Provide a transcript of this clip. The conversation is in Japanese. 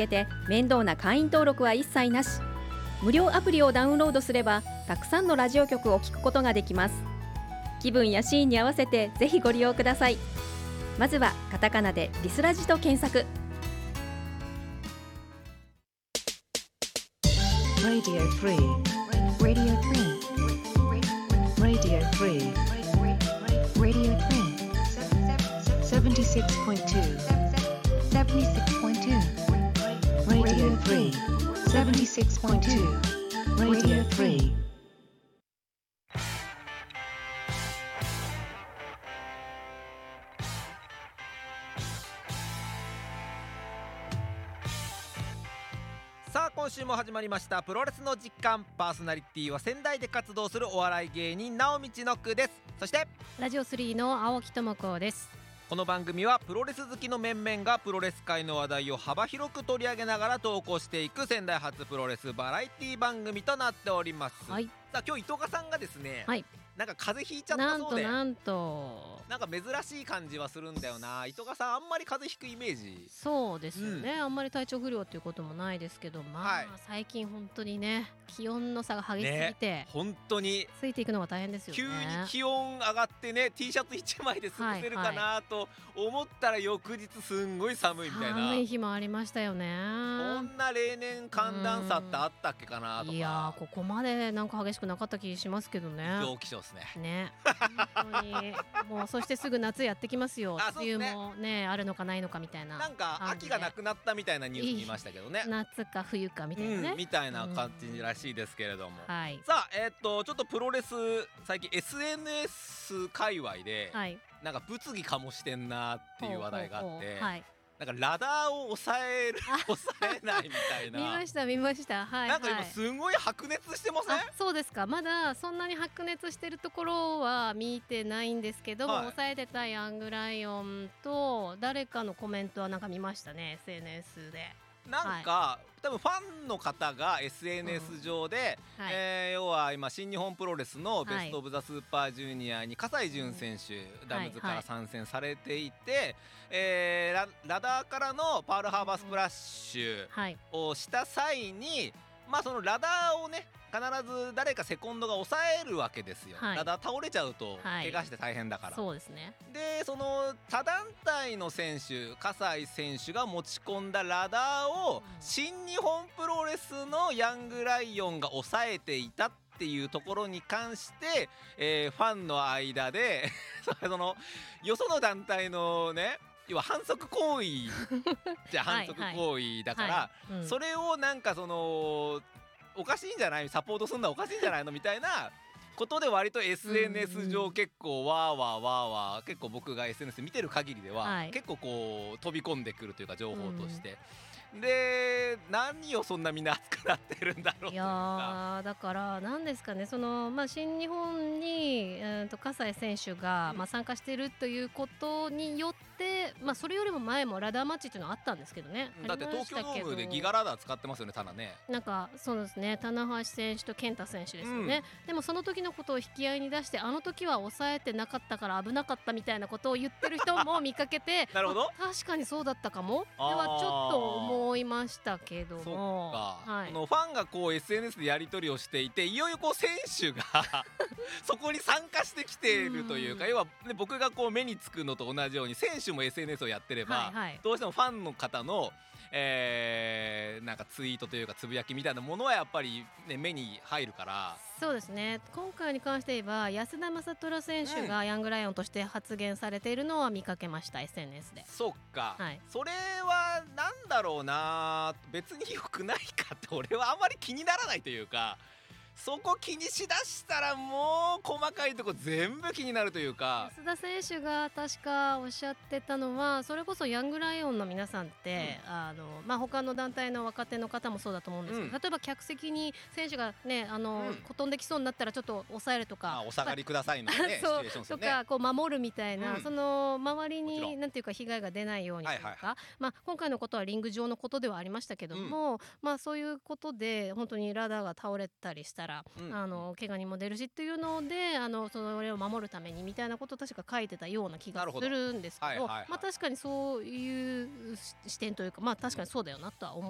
けて面倒な会員登録は一切なし。無料アプリをダウンロードすればたくさんのラジオ局を聞くことができます。気分やシーンに合わせてぜひご利用ください。まずはカタカナでリスラジと検索。 Radio Free Radio Free Radio Free Radio Free 76.2 Radio Free 76.2 Radio Free。 さあ今週も始まりましたプロレスの実感。パーソナリティは仙台で活動するお笑い芸人直道のくです。そしてラジオ3の青木智子です。 この番組はプロレス好きの面々がプロレス界の話題を幅広く取り上げながら投稿していく仙台発プロレスバラエティ番組となっております、 はい、 さあ今日糸賀さんがですね、 はい、 なんか風邪ひいちゃったそうで、 なんとなんか珍しい感じはするんだよな。糸賀さんあんまり風邪ひくイメージ。 そうですよね、あんまり体調不良っていうこともないですけど、 はい、 最近本当にね気温の差が激しすぎて、 本当についていくのが大変ですよね。 急に気温上がってね T シャツ1枚で過ごせるかなと思ったら翌日すんごい寒いみたいな、 寒い日もありましたよね。 こんな例年寒暖差ってあったっけかなとか。 いやここまでなんか激しくなかった気しますけどね。 異常気象ですね。 本当にもうそしてすぐ夏やってきますよ。梅雨もねあるのかないのかみたいな。 なんか秋がなくなったみたいなニュース見ましたけどね。 夏か冬かみたいなね、 みたいな感じらしいですけれども、 はい、 さあちょっとプロレス最近 SNS 界隈で、はい、なんか物議かもしてんなっていう話題があって、はい、なんかラダーを抑えないみたいな見ました、はい、 なんか今すごい白熱してません？ そうですか。まだそんなに白熱してるところは見てないんですけども、抑えてたヤングライオンと誰かのコメントはなんか見ましたね SNS で。 なんか、多分ファンの方が SNS 上で、要は今新日本プロレスのベストオブザスーパージュニアに葛西潤選手、ダムズから参戦されていて、ラダーからのパールハーバースプラッシュをした際に、そのラダーをね必ず誰かセコンドが抑えるわけですよ、ラダー倒れちゃうと怪我して大変だから、 そうですね。 でその他団体の選手葛西選手が持ち込んだラダーを新日本プロレスのヤングライオンが抑えていたっていうところに関して、ファンの間でそのよその団体のね要は反則行為じゃ反則行為だから、それをなんかそのおかしいんじゃない、サポートするのはおかしいんじゃないのみたいなことで割と SNS 上結構わーわー結構僕が SNS 見てる限りでは、結構こう飛び込んでくるというか情報として、で何をそんなみんな熱くなってるんだろうというか。いやだから何ですかね、その、新日本に、葛西選手が、参加しているということによって、それよりも前もラダーマッチっていうのはあったんですけどね。 だって東京ドームでギガラダー使ってますよね。ただねなんかそうですね、棚橋選手と健太選手ですよね、でもその時のことを引き合いに出して、あの時は抑えてなかったから危なかったみたいなことを言ってる人も見かけてなるほど、 確かにそうだったかもではちょっと思いましたけども、 そっか、このファンがこう SNS でやり取りをしていて、いよいよこう選手がそこに参加してきているというか、要は、ね、僕がこう目につくのと同じように選手も SNS をやってれば、どうしてもファンの方のなんかツイートというかつぶやきみたいなものはやっぱり、ね、目に入るから。 そうですね、今回に関して言えば安田正虎選手がヤングライオンとして発言されているのは見かけました、SNS で。 そっか、それはなんだろうな、別に良くないかって俺はあんまり気にならないというか、そこ気にしだしたらもう細かいとこ全部気になるというか。 安田選手が確かおっしゃってたのは、それこそヤングライオンの皆さんって、他の団体の若手の方もそうだと思うんですけど、例えば客席に選手がね飛んできそうになったらちょっと抑えるとか、 お下がりくださいのねシチュエーションですよね、 とかこう守るみたいな、その周りになんていうか被害が出ないようにというか、今回のことはリング上のことではありましたけども、そういうことで本当にラダーが倒れたりしたら怪我にも出るしっていうので、それを守るためにみたいなことを確か書いてたような気がするんですけど、確かにそういう視点というか、確かにそうだよなとは思